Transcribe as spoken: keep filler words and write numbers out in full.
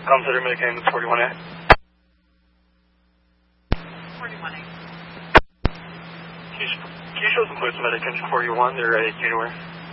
Consider Medicaid forty-one A. forty-one A. Can you, can you show some plates of Medicaid forty-one? They're ready anywhere.